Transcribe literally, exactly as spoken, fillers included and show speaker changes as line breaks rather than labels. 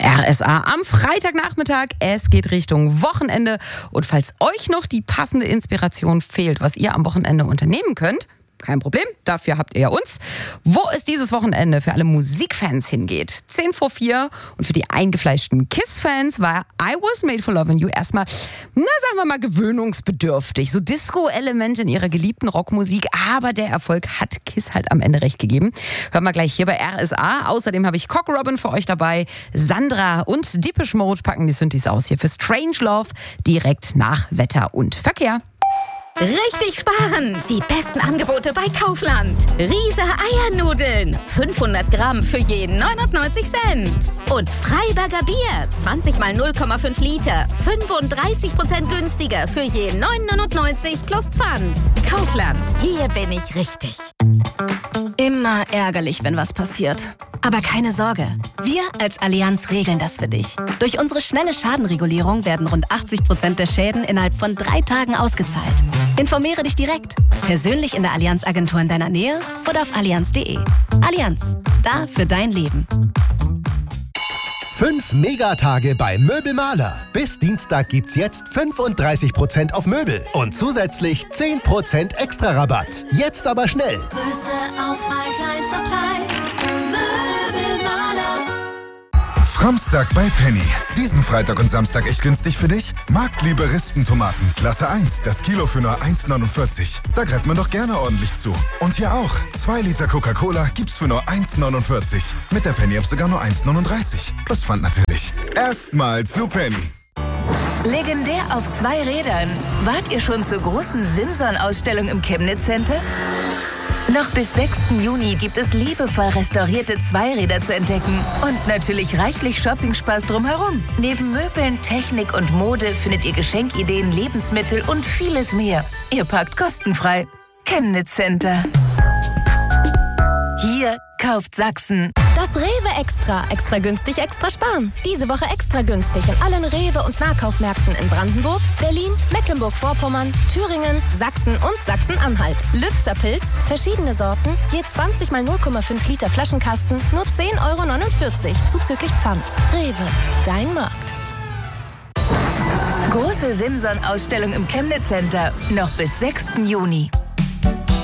R S A am Freitagnachmittag. Es geht Richtung Wochenende. Und falls euch noch die passende Inspiration fehlt, was ihr am Wochenende unternehmen könnt, kein Problem, dafür habt ihr ja uns. Wo es dieses Wochenende für alle Musikfans hingeht. zehn vor vier. Und für die eingefleischten KISS-Fans war I Was Made for Loving You erstmal, na sagen wir mal, gewöhnungsbedürftig. So Disco-Elemente in ihrer geliebten Rockmusik. Aber der Erfolg hat KISS halt am Ende recht gegeben. Hören wir gleich hier bei R S A. Außerdem habe ich Cock Robin für euch dabei. Sandra und Depeche Mode packen die Synthes aus hier für Strange Love direkt nach Wetter und Verkehr.
Richtig sparen! Die besten Angebote bei Kaufland. Riese Eiernudeln. fünfhundert Gramm für jeden neunundneunzig Cent. Und Freiberger Bier. zwanzig mal null Komma fünf Liter. fünfunddreißig Prozent günstiger für jeden neun neunundneunzig plus Pfand. Kaufland. Hier bin ich richtig.
Immer ärgerlich, wenn was passiert. Aber keine Sorge. Wir als Allianz regeln das für dich. Durch unsere schnelle Schadenregulierung werden rund achtzig Prozent der Schäden innerhalb von drei Tagen ausgezahlt. Informiere dich direkt. Persönlich in der Allianz-Agentur in deiner Nähe oder auf allianz punkt de. Allianz. Da für dein Leben.
Fünf Megatage bei Möbelmaler. Bis Dienstag gibt's jetzt fünfunddreißig Prozent auf Möbel und zusätzlich zehn Prozent extra Rabatt. Jetzt aber schnell.
Größte Auswahl, kleinster Preis. Möbelmaler.
Framstag bei Penny. Diesen Freitag und Samstag echt günstig für dich? Marktliebe Rispentomaten, Klasse eins, das Kilo für nur eins neunundvierzig. Da greift man doch gerne ordentlich zu. Und hier auch. zwei Liter Coca-Cola gibt's für nur eins neunundvierzig. Mit der Penny-App sogar nur eins neununddreißig. Plus Pfand natürlich. Erstmal zu Penny.
Legendär auf zwei Rädern. Wart ihr schon zur großen Simson-Ausstellung im Chemnitz Center? Noch bis sechsten Juni gibt es liebevoll restaurierte Zweiräder zu entdecken. Und natürlich reichlich Shoppingspaß drumherum. Neben Möbeln, Technik und Mode findet ihr Geschenkideen, Lebensmittel und vieles mehr. Ihr parkt kostenfrei. Chemnitz Center. Hier kauft Sachsen.
Das Rewe Extra. Extra günstig, extra sparen. Diese Woche extra günstig in allen Rewe- und Nahkaufmärkten in Brandenburg, Berlin, Mecklenburg-Vorpommern, Thüringen, Sachsen und Sachsen-Anhalt. Lübzer Pilz, verschiedene Sorten, je zwanzig mal null Komma fünf Liter Flaschenkasten, nur zehn Euro neunundvierzig, zuzüglich Pfand. Rewe, dein Markt.
Große Simson-Ausstellung im Chemnitz Center. Noch bis sechsten Juni.